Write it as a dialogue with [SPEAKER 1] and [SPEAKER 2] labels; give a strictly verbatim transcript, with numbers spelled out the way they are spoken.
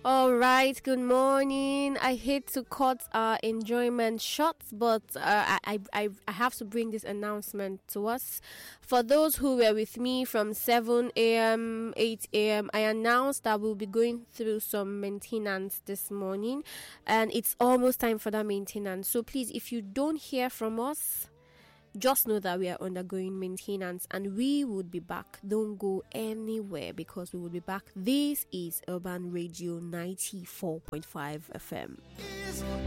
[SPEAKER 1] All right, good morning. I hate to cut our enjoyment short, but uh, I, I I have to bring this announcement to us. For those who were with me from seven a.m., eight a.m., I announced that we'll be going through some maintenance this morning, and it's almost time for that maintenance. So please, if you don't hear from us, just know that we are undergoing maintenance and we would be back. Don't go anywhere because we will be back. This is Urban Radio ninety-four point five F M.